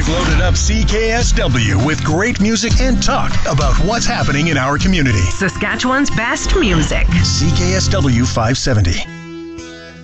loaded up CKSW with great music and talk about what's happening in our community. Saskatchewan's best music. CKSW 570.